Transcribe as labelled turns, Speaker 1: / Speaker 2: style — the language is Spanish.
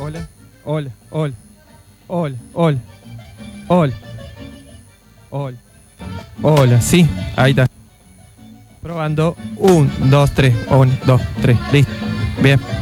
Speaker 1: Hola, hola, hola, hola, hola, hola, hola, hola, sí, ahí está. Probando, 1, 2, 3, 1, 2, 3, listo, bien.